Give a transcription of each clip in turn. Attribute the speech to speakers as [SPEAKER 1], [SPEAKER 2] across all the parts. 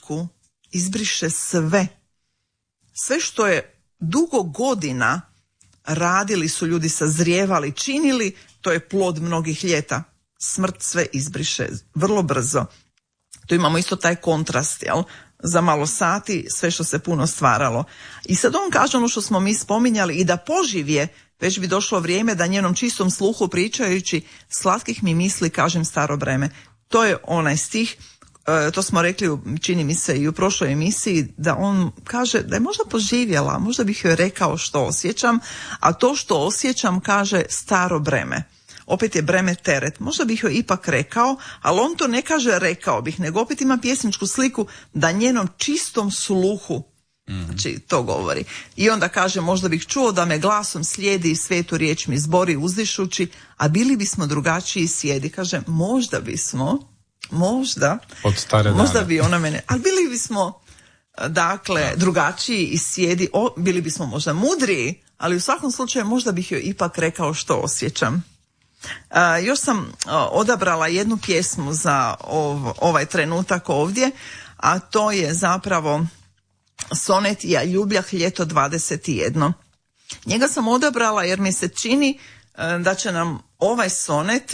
[SPEAKER 1] trenutku izbriše sve. Sve što je dugo godina radili su ljudi, sazrijevali, činili, to je plod mnogih ljeta. Smrt sve izbriše vrlo brzo. Tu imamo isto taj kontrast, jel? Za malo sati sve što se puno stvaralo. I sad on kaže ono što smo mi spominjali, i da poživje, već bi došlo vrijeme da njenom čistom sluhu pričajući slatkih mi misli kažem staro breme. To je onaj stih, to smo rekli, čini mi se i u prošloj emisiji, da on kaže da je možda poživjela, možda bih joj rekao što osjećam, a to što osjećam kaže staro breme. Opet je breme teret. Možda bih joj ipak rekao, ali on to ne kaže rekao bih, nego opet ima pjesničku sliku da njenom čistom sluhu, znači to govori. I onda kaže, možda bih čuo da me glasom slijedi i svetu riječ mi zbori uzdišući, a bili bismo drugačiji sjedi. Kaže, možda bismo, možda,
[SPEAKER 2] od stare
[SPEAKER 1] možda
[SPEAKER 2] dane.
[SPEAKER 1] bi ona mene, ali bili bismo, dakle, drugačiji i sjedi, bili bismo možda mudriji, ali u svakom slučaju možda bih joj ipak rekao što osjećam. Još sam odabrala jednu pjesmu za ovaj trenutak ovdje, a to je zapravo sonet Ja ljubljah ljeto 21. Njega sam odabrala jer mi se čini da će nam ovaj sonet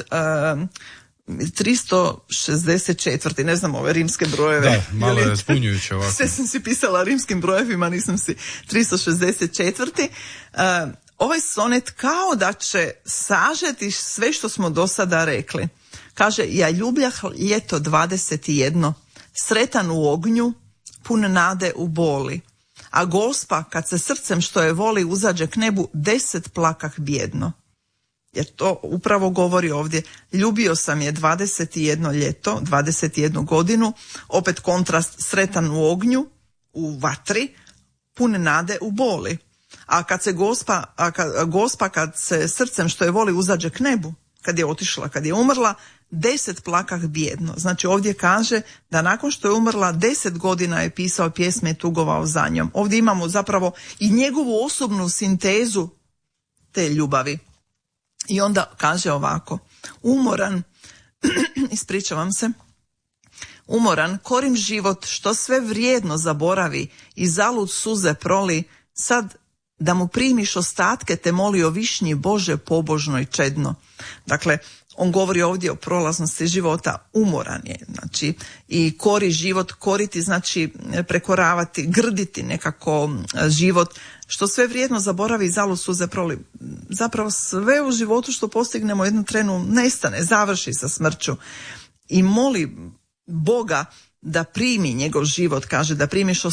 [SPEAKER 1] 364. ne znam ove rimske brojeve.
[SPEAKER 2] Da, malo je zbunjujuće ovako.
[SPEAKER 1] Sve sam si pisala rimskim brojevima, nisam si 364. Ovaj sonet kao da će sažeti sve što smo do sada rekli. Kaže, ja ljubljah ljeto 21, sretan u ognju, pun nade u boli. A Gospa, kad se srcem što je voli uzađe k nebu, 10 plakah bjedno. Jer to upravo govori ovdje. Ljubio sam je 21 ljeto, 21 godinu, opet kontrast, sretan u ognju, u vatri, pun nade u boli. A kad se Gospa, kad se srcem što je voli uzađe k nebu, kad je otišla, kad je umrla, 10 plakah bjedno. Znači ovdje kaže da nakon što je umrla 10 godina je pisao pjesme i tugovao za njom. Ovdje imamo zapravo i njegovu osobnu sintezu te ljubavi. I onda kaže ovako, umoran, ispričavam se, umoran, korim život, što sve vrijedno zaboravi i zalud suze proli, sad da mu primiš ostatke te molio višnji Bože pobožno i čedno. Dakle, on govori ovdje o prolaznosti života, umoran je, znači, i kori život, koriti znači prekoravati, grditi nekako život, što sve vrijedno zaboravi, zalud suze proli. Zapravo sve u životu što postignemo jednu trenu nestane, završi sa smrću. I moli Boga da primi njegov život, kaže da primiš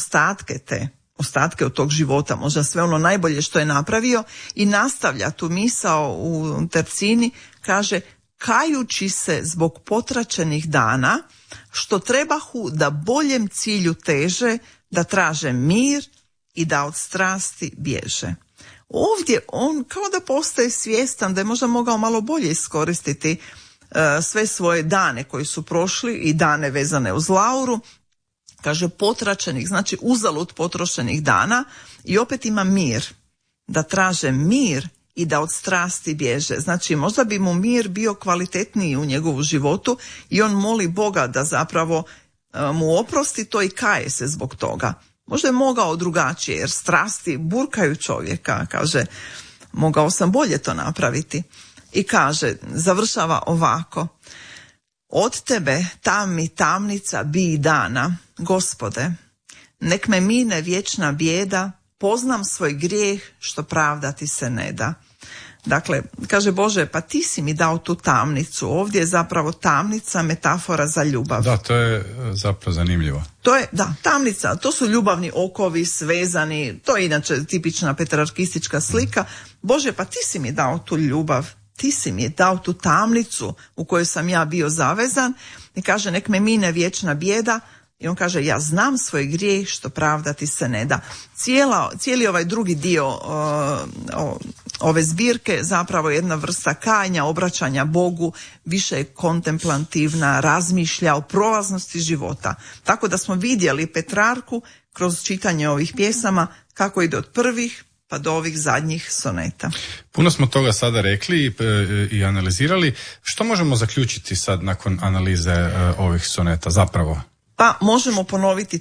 [SPEAKER 1] ostatke od tog života, možda sve ono najbolje što je napravio, i nastavlja tu misao u tercini, kaže kajući se zbog potračenih dana, što trebahu da boljem cilju teže, da traže mir i da od strasti bježe. Ovdje on kao da postaje svjestan da je možda mogao malo bolje iskoristiti sve svoje dane koji su prošli i dane vezane uz Lauru. Kaže potračenih, znači uzalud potrošenih dana, i opet ima mir, da traže mir i da od strasti bježe. Znači možda bi mu mir bio kvalitetniji u njegovu životu i on moli Boga da zapravo mu oprosti to i kaje se zbog toga. Možda je mogao drugačije jer strasti burkaju čovjeka, kaže mogao sam bolje to napraviti. I kaže, završava ovako, od tebe mi tamnica bi dana, Gospode, nek me mine vječna bijeda, poznam svoj grijeh što pravdati se ne da. Dakle, kaže Bože, pa ti si mi dao tu tamnicu. Ovdje je zapravo tamnica metafora za ljubav.
[SPEAKER 2] Da, to je zapravo zanimljivo.
[SPEAKER 1] To je, da, tamnica, to su ljubavni okovi svezani, to je inače tipična petrarkistička slika. Bože, pa ti si mi dao tu ljubav, ti si mi dao tu tamnicu u kojoj sam ja bio zavezan, i kaže nek me mine vječna bijeda, i on kaže ja znam svoj grijeh što pravdati se ne da. Cijeli ovaj drugi dio ove zbirke zapravo je jedna vrsta kajanja, obraćanja Bogu, više je kontemplativna, razmišlja o prolaznosti života. Tako da smo vidjeli Petrarku kroz čitanje ovih pjesama kako ide od prvih pa do ovih zadnjih soneta.
[SPEAKER 2] Puno smo toga sada rekli i analizirali. Što možemo zaključiti sad nakon analize ovih soneta zapravo?
[SPEAKER 1] Pa možemo ponoviti